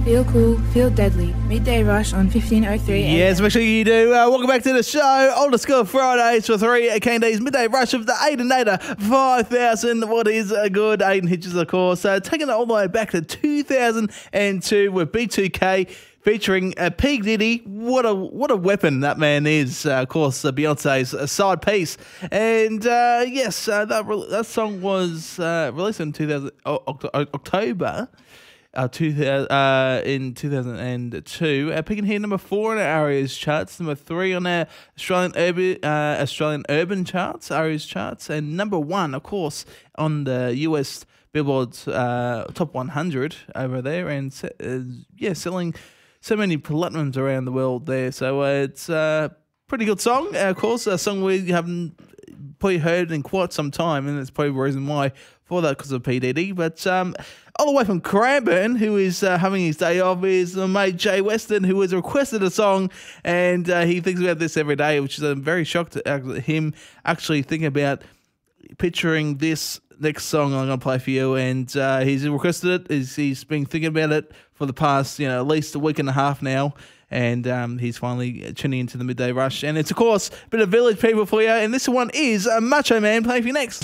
Feel cool, feel deadly. Midday Rush on 1503 AM. Yes, make sure you do. Welcome back to the show. Older School Fridays for 3 Candies. Midday Rush of the Aiden Nader 5000. What is a good Aiden Hitches, of course. Taking it all the way back to 2002 with B2K featuring P. Diddy. What a weapon that man is. Of course, Beyonce's side piece. And yes, that song was released in October. In 2002, picking here number 4 on our ARIAs charts, number 3 on our Australian urban charts, ARIAs charts, and number 1, of course, on the US Billboard's top 100 over there, and selling so many platinums around the world there. So it's a pretty good song. Of course, a song we haven't probably heard in quite some time, and that's probably the reason why for that, because of PDD. But all the way from Cranbourne, who is having his day off, is my mate Jay Weston, who has requested a song, and he thinks about this every day, which is I'm very shocked at him actually thinking about picturing this next song I'm going to play for you, and he's requested it. He's been thinking about it for the past, at least a week and a half now, and he's finally tuning into the Midday Rush. And it's, of course, a bit of Village People for you, and this one is Macho Man playing for you next.